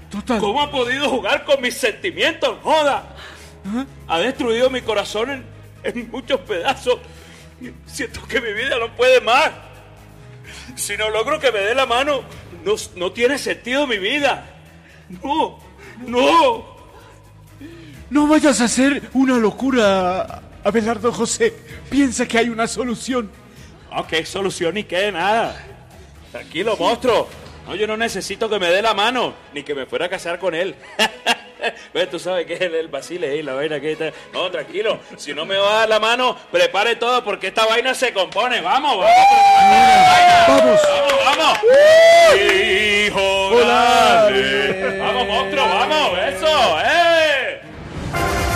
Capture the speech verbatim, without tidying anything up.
Total. ¿Cómo ha podido jugar con mis sentimientos? ¡Joda! ¿Ah? Ha destruido mi corazón en, en muchos pedazos. Siento que mi vida no puede más. Si no logro que me dé la mano, no, no tiene sentido mi vida. No, no. No vayas a hacer una locura, Abelardo José. Piensa que hay una solución. No, ¿qué solución ni qué? Nada. Tranquilo, monstruo. No, yo no necesito que me dé la mano, ni que me fuera a casar con él. Ves, tú sabes que es el, el vacile y la vaina que está. No, tranquilo. Si no me va a dar la mano, prepare todo porque esta vaina se compone. Vamos, vamos. Vamos. Vamos, vamos. Hijo, Hola. dale. Vamos, monstruo, vamos. Eso, eh.